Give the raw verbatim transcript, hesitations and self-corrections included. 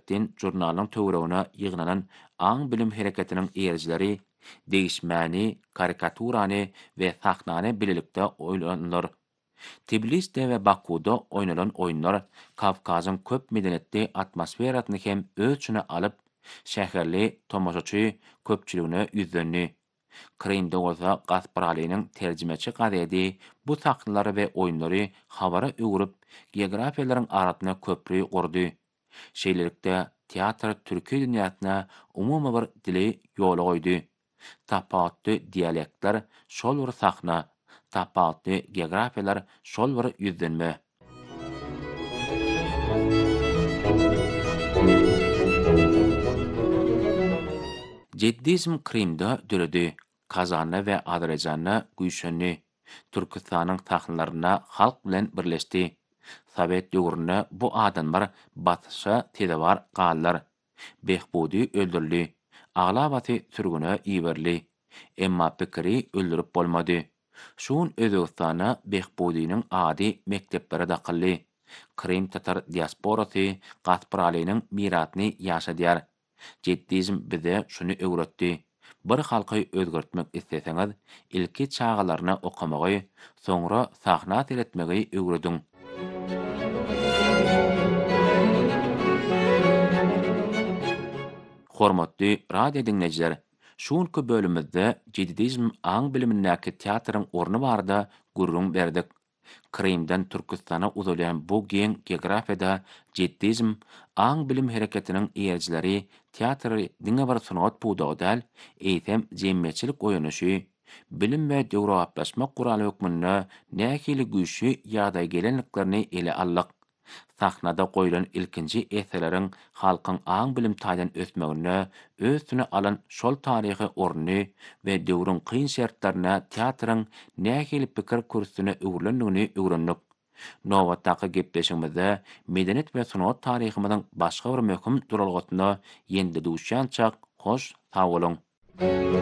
Gelektin jurnalyň töweregine ýygnanan aň bilim hereketiniň erjileri değişmäni, karikaturany we sahnany bililikde oýlanlar. Tbilisde we Bakuda oýnanan oýunlar Kavkazyň köp medeniyetli atmosferasyny hem ölçüne alyp, şäherli tomoşaçy köpçüligine ýüzlendi. Krimde bolsa Gaspar Ali'nin terjimeçi gazydy bu sahnalary we oýunlary habara öwürip, geografiýalaryň arasyna köprü gurdy. Şeýlelikde teatr türki dünýäsine umumy bir dili ýola goýdy. Tapawutly dialektler şol bir sahna, tapawutly geografiýalar şol bir ýüzlenme. Jeddizm Krimde döredi, Kazanna we Azerbaýjanda güýçlendi. Türkistanyň sahnalaryna halk bilen birleşdi. Sowet ýuguruna bu adamlar batışa tedebar gallar. Behbudi öldürildi. Aglabaty sürgüne iberli. Emma pikiri öldürüp bolmady. Şuň Özbegistana Behbudiň ady mekteplere dakylly. Krim tatar diasporasy Gaspar Ali'nin miratyny ýaşadýar. Jeddizm bize şunu öwretdi. Bir halky özgertmek isteseňiz, ilki çağalaryna okamagy, soňra sahna seyretmegi öwredin. Hormatly radio dinleyijiler, şuňky bölümizde jeddizm aň bilimindäki teatryň orny barada gurrun berdik. Krimden Türkistana uzalýan bu geň geografiýada jeddizm aň bilim hereketiniň erjileri teatry diňe bir sunat pudagy däl, eýsem jemgyýetçilik oýanyşy, bilim we döwraplaşma guraly hökmünde nähili güýçli ýagdaý gelenliklerini ele aldyk. Sahnada goýulan ilkinji eserleriň halkyň aň bilim taýdan ösmegine, özüne alan şol taryhy orny we döwrüň kyn şertlerine teatryň nähili pikir kursuna öwürlendigini öwrendik. Nowatdaky gepleşigimizde medeniyet we sunat taryhymyzyň başga bir möhüm duralgatyna ýende duşýançak hoş sag bolan.